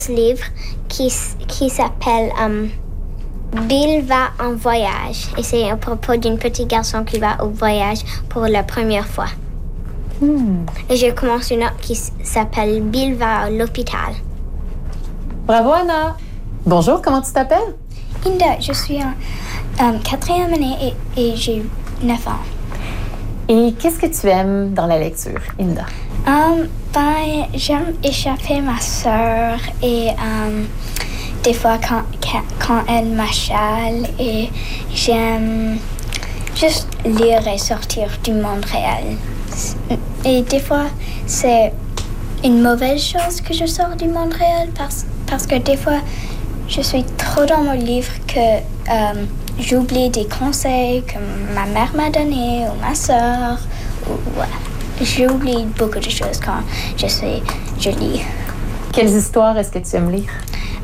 Ce livre qui s'appelle Bill va en voyage. Et c'est à propos d'un petit garçon qui va au voyage pour la première fois. Et je commence une autre qui s'appelle Bill va à l'hôpital. Bravo, Anna. Bonjour, comment tu t'appelles? Inda, je suis en quatrième année et j'ai 9 ans. Et qu'est-ce que tu aimes dans la lecture, Inda? J'aime échapper ma sœur et des fois quand elle m'achale et j'aime juste lire et sortir du monde réel. Et des fois, c'est une mauvaise chose que je sors du monde réel parce que des fois, je suis trop dans mon livre que j'oublie des conseils que ma mère m'a donnés ou ma sœur. J'oublie beaucoup de choses quand je lis. Quelles histoires est-ce que tu aimes lire?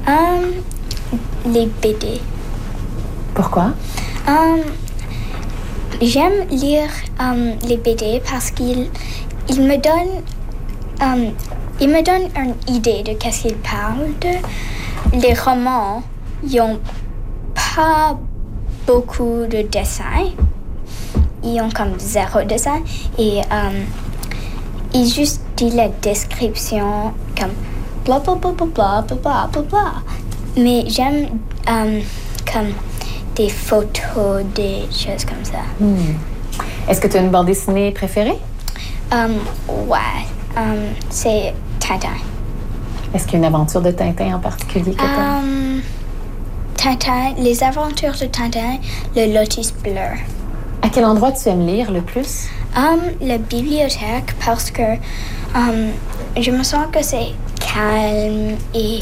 Les BD. Pourquoi? J'aime lire les BD parce qu'ils me donnent une idée de qu'est-ce qu'ils parlent de. Les romans, ils n'ont pas beaucoup de dessins. Ils ont comme 0 dessin. Et ils juste disent la description comme bla bla bla bla bla bla bla bla. Mais j'aime comme des photos, des choses comme ça. Est-ce que tu as une bande dessinée préférée? Ouais. C'est Tintin. Est-ce qu'il y a une aventure de Tintin en particulier que tu aimes? Tintin, les aventures de Tintin, le Lotus bleu. À quel endroit tu aimes lire le plus? La bibliothèque, parce que je me sens que c'est calme et...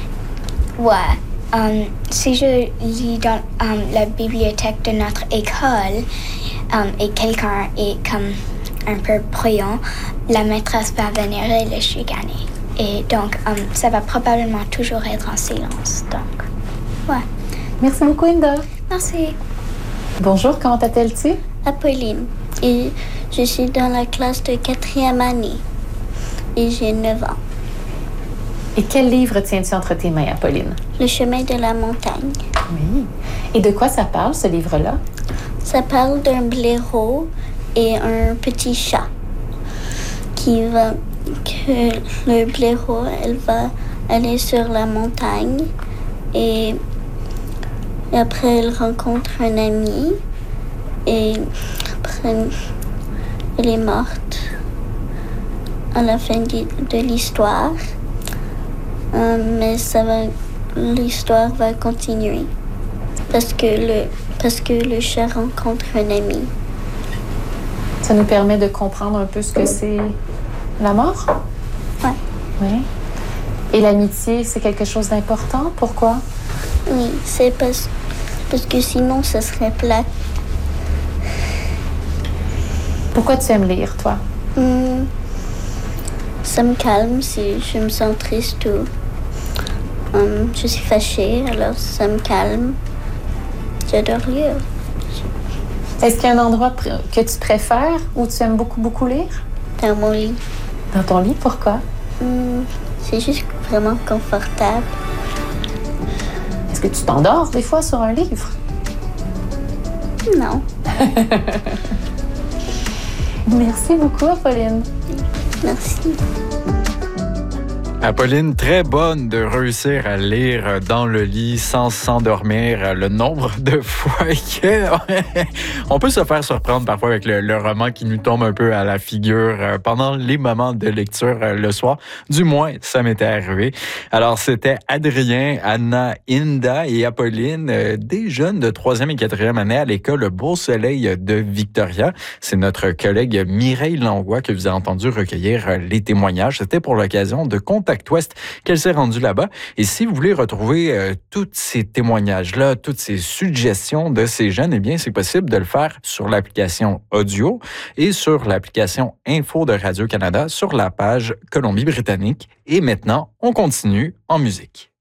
Ouais. Si je lis dans la bibliothèque de notre école et quelqu'un est comme un peu bruyant, la maîtresse va venir et le chicaner. Et donc, ça va probablement toujours être en silence. Donc, ouais. Merci beaucoup, Inda. Merci. Bonjour, comment t'appelles-tu? Apolline. Et je suis dans la classe de 4e année. Et j'ai 9 ans. Et quel livre tiens-tu entre tes mains, Apolline? Le chemin de la montagne. Oui. Et de quoi ça parle, ce livre-là? Ça parle d'un blaireau et un petit chat que le blaireau, elle va aller sur la montagne et après elle rencontre un ami et après elle est morte à la fin de l'histoire. Mais l'histoire va continuer parce que le chat rencontre un ami. Ça nous permet de comprendre un peu ce que c'est la mort? Ouais. Oui. Et l'amitié, c'est quelque chose d'important? Pourquoi? Oui, c'est parce que sinon, ça serait plate. Pourquoi tu aimes lire, toi? Ça me calme si je me sens triste ou je suis fâchée, alors ça me calme. J'adore lire. Est-ce qu'il y a un endroit que tu préfères où tu aimes beaucoup, beaucoup lire? Dans mon lit. Dans ton lit, pourquoi? C'est juste vraiment confortable. Est-ce que tu t'endors des fois sur un livre? Non. Merci beaucoup, Apolline. Merci. Apolline, très bonne de réussir à lire dans le lit sans s'endormir. Le nombre de fois on peut se faire surprendre parfois avec le roman qui nous tombe un peu à la figure pendant les moments de lecture le soir. Du moins, ça m'était arrivé. Alors, c'était Adrien, Anna, Inda et Apolline, des jeunes de 3e et 4e année à l'école Beau Soleil de Victoria. C'est notre collègue Mireille Langlois que vous avez entendu recueillir les témoignages. C'était pour l'occasion de Contact Ouest qu'elle s'est rendue là-bas. Et si vous voulez retrouver tous ces témoignages-là, toutes ces suggestions de ces jeunes, eh bien, c'est possible de le faire sur l'application audio et sur l'application Info de Radio-Canada sur la page Colombie-Britannique. Et maintenant, on continue en musique.